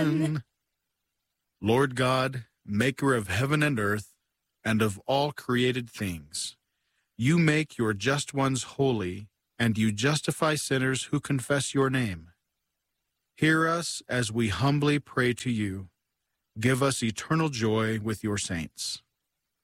Amen. Lord God, maker of heaven and earth, and of all created things, you make your just ones holy, and you justify sinners who confess your name. Hear us as we humbly pray to you. Give us eternal joy with your saints.